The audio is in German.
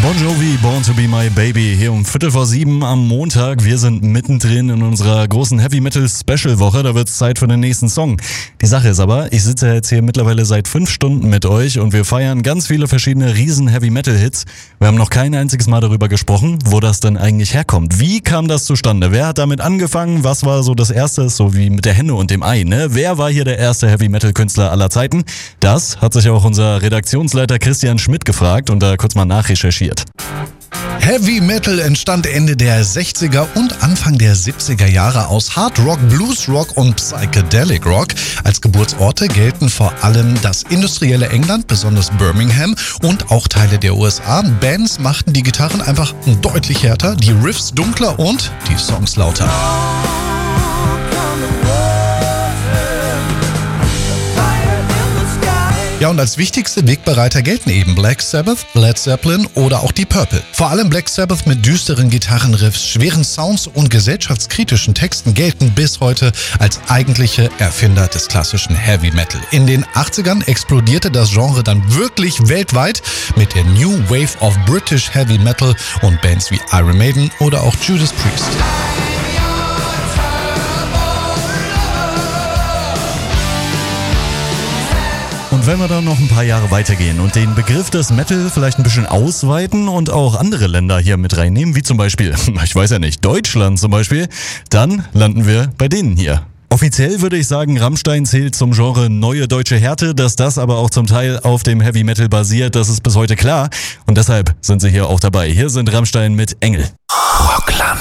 Bon Jovi, Born to be my baby, hier um 6:45 am Montag. Wir sind mittendrin in unserer großen Heavy-Metal-Special-Woche, da wird's Zeit für den nächsten Song. Die Sache ist aber, ich sitze jetzt hier mittlerweile seit 5 Stunden mit euch und wir feiern ganz viele verschiedene riesen Heavy-Metal-Hits. Wir haben noch kein einziges Mal darüber gesprochen, wo das denn eigentlich herkommt. Wie kam das zustande? Wer hat damit angefangen? Was war so das Erste? So wie mit der Henne und dem Ei, ne? Wer war hier der erste Heavy-Metal-Künstler aller Zeiten? Das hat sich auch unser Redaktionsleiter Christian Schmidt gefragt und da kurz mal nachrecherchiert. Heavy Metal entstand Ende der 60er und Anfang der 70er Jahre aus Hard Rock, Blues Rock und Psychedelic Rock. Als Geburtsorte gelten vor allem das industrielle England, besonders Birmingham und auch Teile der USA. Bands machten die Gitarren einfach deutlich härter, die Riffs dunkler und die Songs lauter. Ja, und als wichtigste Wegbereiter gelten eben Black Sabbath, Led Zeppelin oder auch die Purple. Vor allem Black Sabbath mit düsteren Gitarrenriffs, schweren Sounds und gesellschaftskritischen Texten gelten bis heute als eigentliche Erfinder des klassischen Heavy Metal. In den 80ern explodierte das Genre dann wirklich weltweit mit der New Wave of British Heavy Metal und Bands wie Iron Maiden oder auch Judas Priest. Und wenn wir dann noch ein paar Jahre weitergehen und den Begriff des Metal vielleicht ein bisschen ausweiten und auch andere Länder hier mit reinnehmen, wie zum Beispiel, ich weiß ja nicht, Deutschland zum Beispiel, dann landen wir bei denen hier. Offiziell würde ich sagen, Rammstein zählt zum Genre neue deutsche Härte, dass das aber auch zum Teil auf dem Heavy Metal basiert, das ist bis heute klar und deshalb sind sie hier auch dabei. Hier sind Rammstein mit Engel. Rockland.